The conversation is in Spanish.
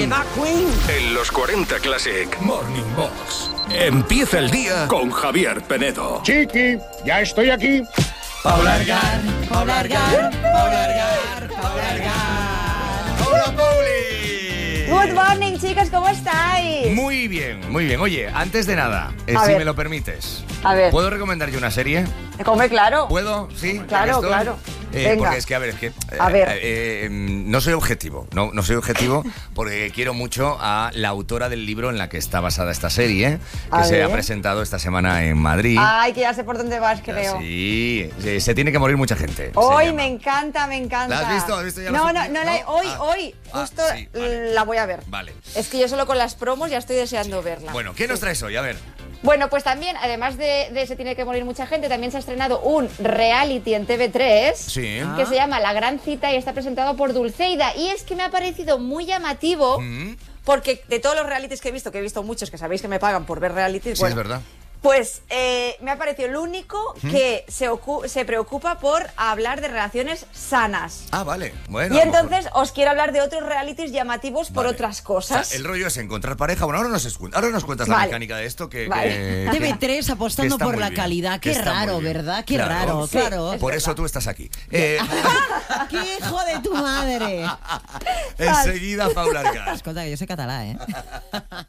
The McQueen. En los 40 Classic Morning Box. Empieza el día con Javier Penedo. Chiqui, ya estoy aquí. Pa' largar, pa' largar, pa' largar, pa' largar. ¡Hola, Pauli! Good morning, chicos, ¿cómo estáis? Muy bien, muy bien. Oye, antes de nada, si ver. me lo permites, A ver. ¿puedo recomendar yo una serie? Come, claro. ¿Puedo? ¿Sí? Claro, ¿Ya que estoy? claro. Venga. Porque es que, a ver, A ver. no soy objetivo, no soy objetivo porque quiero mucho a la autora del libro en la que está basada esta serie, que A se ha ver. presentado esta semana en Madrid. Ay, que ya sé por dónde vas, creo. Sí, se tiene que morir mucha gente. Hoy se llama. me encanta, me encanta. ¿La has visto? ¿Has visto ya No, la no, la he- hoy, justo sí, vale. la voy a ver. Vale. Es que yo solo con las promos ya estoy deseando verla. Bueno, ¿qué nos traes hoy? A ver. Bueno, pues también, además de Se tiene que morir mucha gente, también se ha estrenado un reality en TV3 Sí. que se llama La Gran Cita y está presentado por Dulceida. Y es que me ha parecido muy llamativo porque de todos los realities que he visto muchos, que sabéis que me pagan por ver realities, Sí, bueno, es verdad. pues me ha parecido el único que se preocupa por hablar de relaciones sanas. Ah, vale. Bueno. Y a lo mejor. entonces os quiero hablar de otros realities llamativos por Vale. otras O cosas. sea, el rollo es encontrar pareja. Bueno, ahora nos cuentas la Vale. mecánica de esto que... Vale. TV3 apostando está por muy la bien, calidad. que Qué está muy raro, bien. ¿verdad? Qué Claro. raro, Sí, claro. es Por verdad. eso tú estás aquí. ¡Qué hijo de tu madre! Enseguida, Paula Argas. Escolta, que yo soy catalá, ¿eh?